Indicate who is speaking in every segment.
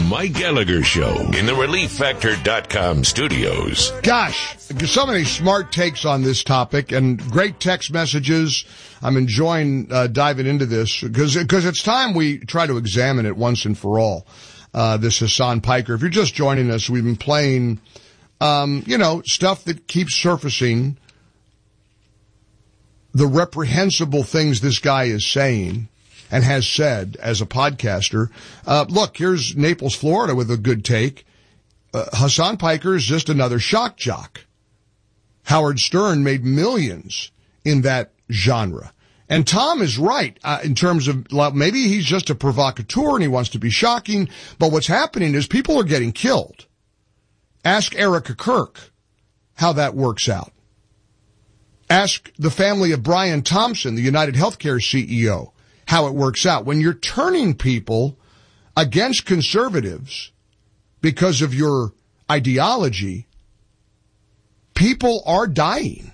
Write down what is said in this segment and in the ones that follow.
Speaker 1: Mike Gallagher Show in the ReliefFactor.com studios.
Speaker 2: Gosh, so many smart takes on this topic and great text messages. I'm enjoying diving into this because it's time we try to examine it once and for all. This Hasan Piker. If you're just joining us, we've been playing, stuff that keeps surfacing, the reprehensible things this guy is saying and has said as a podcaster. Look, here's Naples, Florida with a good take. Hasan Piker is just another shock jock. Howard Stern made millions in that genre. And Tom is right in terms of maybe he's just a provocateur and he wants to be shocking, but what's happening is people are getting killed. Ask Erica Kirk how that works out. Ask the family of Brian Thompson, the United Healthcare CEO, how it works out. When you're turning people against conservatives because of your ideology, people are dying.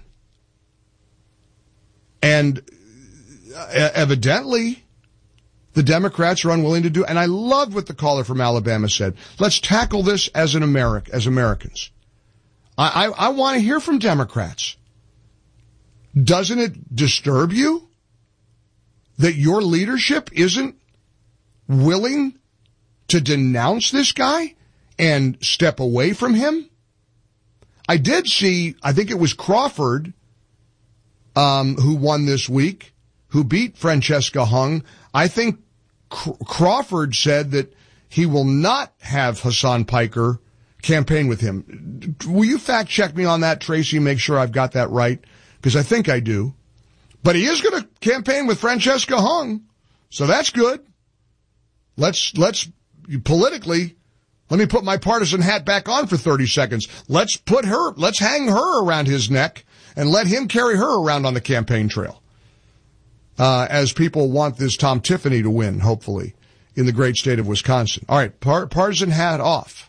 Speaker 2: And evidently, the Democrats are unwilling to do, and I love what the caller from Alabama said. Let's tackle this as Americans. I want to hear from Democrats. Doesn't it disturb you that your leadership isn't willing to denounce this guy and step away from him? I did see, I think it was Crawford, who won this week, who beat Francesca Hung. I think Crawford said that he will not have Hasan Piker campaign with him. Will you fact check me on that, Tracy, and make sure I've got that right? Because I think I do. But he is going to campaign with Francesca Hung, so that's good. Let's politically, let me put my partisan hat back on for 30 seconds. Let's hang her around his neck and let him carry her around on the campaign trail. As people want this Tom Tiffany to win, hopefully, in the great state of Wisconsin. All right, partisan hat off.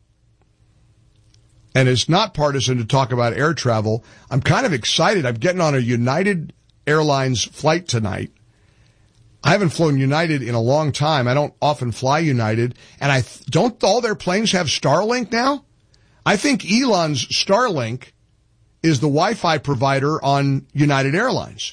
Speaker 2: And it's not partisan to talk about air travel. I'm kind of excited. I'm getting on a United Airlines flight tonight. I haven't flown United in a long time. I don't often fly United. And don't all their planes have Starlink now? I think Elon's Starlink is the Wi-Fi provider on United Airlines.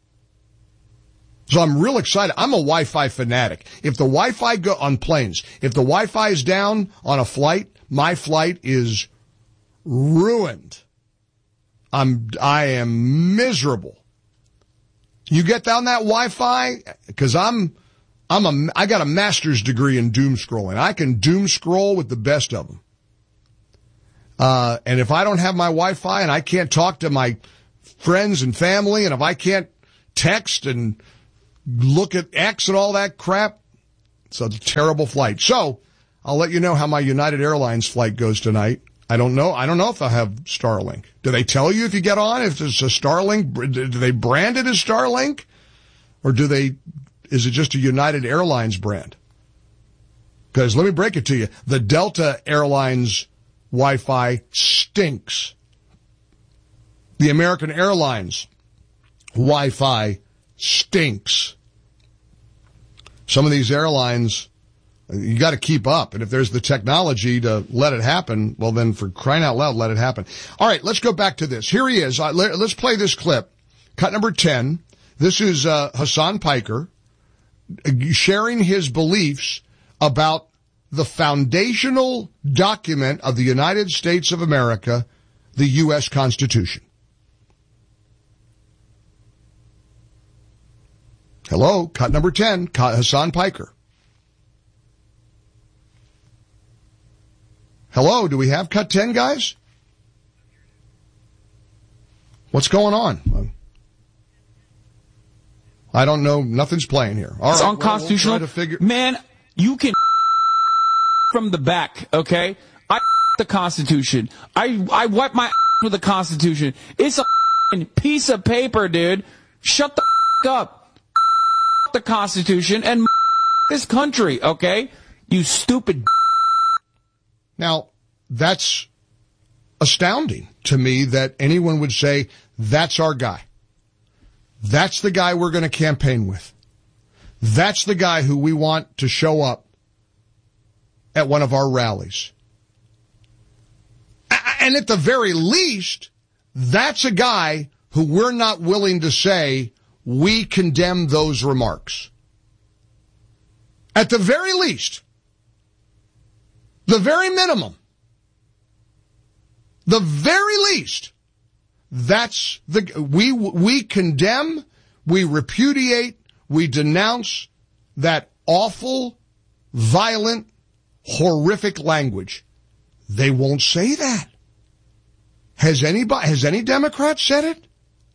Speaker 2: So I'm real excited. I'm a Wi-Fi fanatic. If the Wi-Fi on planes, if the Wi-Fi is down on a flight, my flight is ruined. I am miserable. You get down that Wi-Fi, because I got a master's degree in doom scrolling. I can doom scroll with the best of them. And if I don't have my Wi-Fi and I can't talk to my friends and family, and if I can't text and look at X and all that crap, it's a terrible flight. So I'll let you know how my United Airlines flight goes tonight. I don't know if they'll have Starlink. Do they tell you if you get on, if it's a Starlink? Do they brand it as Starlink? Or is it just a United Airlines brand? Because let me break it to you. The Delta Airlines Wi-Fi stinks. The American Airlines Wi-Fi stinks. Some of these airlines, you got to keep up. And if there's the technology to let it happen, well, then for crying out loud, let it happen. All right, let's go back to this. Here he is. Let's play this clip. Cut number 10. This is Hasan Piker sharing his beliefs about the foundational document of the United States of America, the U.S. Constitution. Hello, cut number 10, Hasan Piker. Hello, do we have cut 10, guys? What's going on? I don't know. Nothing's playing here. All
Speaker 3: it's
Speaker 2: right,
Speaker 3: unconstitutional. Man, you can from the back, okay? I the Constitution. I wipe my with the Constitution. It's a piece of paper, dude. Shut the up. The Constitution and this country, okay? You stupid.
Speaker 2: Now, that's astounding to me that anyone would say, that's our guy. That's the guy we're going to campaign with. That's the guy who we want to show up at one of our rallies. And at the very least, that's a guy who we're not willing to say we condemn those remarks. At the very least, the very minimum, the very least, that's we condemn, we repudiate, we denounce that awful, violent, horrific language. They won't say that. Has any Democrat said it?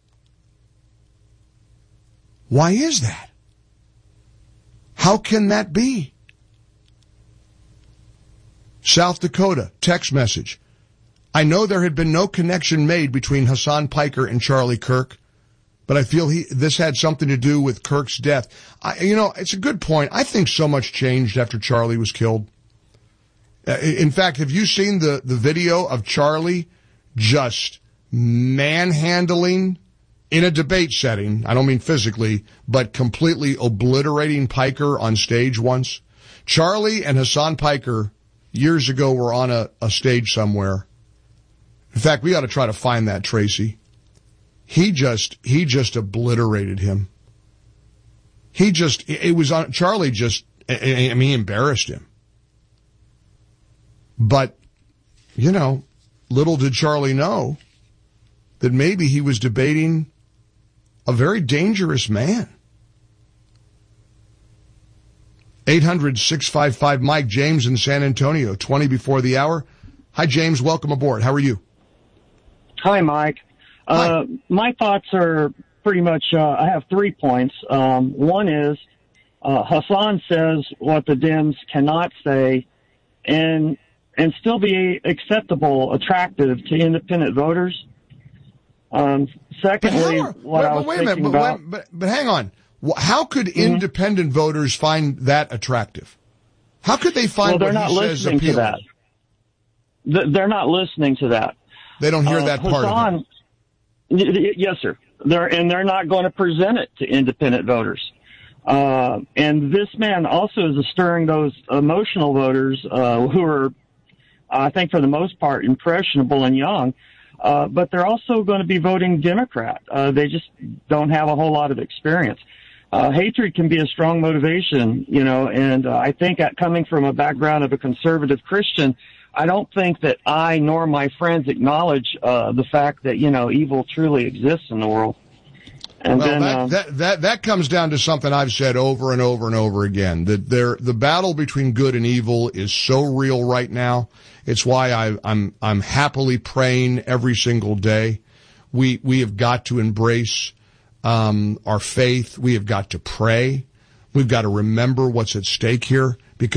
Speaker 2: Why is that? How can that be? South Dakota, text message. I know there had been no connection made between Hassan Piker and Charlie Kirk, but I feel this had something to do with Kirk's death. It's a good point. I think so much changed after Charlie was killed. In fact, have you seen the video of Charlie just manhandling in a debate setting? I don't mean physically, but completely obliterating Piker on stage once. Charlie and Hassan Piker years ago were on a stage somewhere. In fact, we ought to try to find that, Tracy. He just obliterated him. He embarrassed him. But, little did Charlie know that maybe he was debating a very dangerous man. 800-655-Mike, James in San Antonio, 20 before the hour. Hi, James. Welcome aboard. How are you?
Speaker 4: Hi, Mike.
Speaker 2: Hi.
Speaker 4: My thoughts are pretty much, I have 3 points. One is, Hassan says what the Dems cannot say and still be acceptable, attractive to independent voters. Secondly,
Speaker 2: but hang on. How could independent voters find that attractive? How could they find what he says appealing?
Speaker 4: They're not listening to that.
Speaker 2: They don't hear that part of it.
Speaker 4: Yes, sir. They're not going to present it to independent voters. And this man also is stirring those emotional voters who are, I think, for the most part, impressionable and young. But they're also going to be voting Democrat. They just don't have a whole lot of experience. Hatred can be a strong motivation, and I think coming from a background of a conservative Christian, I don't think that I nor my friends acknowledge the fact that, evil truly exists in the world. And
Speaker 2: that comes down to something I've said over and over and over again, that the battle between good and evil is so real right now. It's why I'm happily praying every single day. We have got to embrace our faith. We have got to pray. We've got to remember what's at stake here.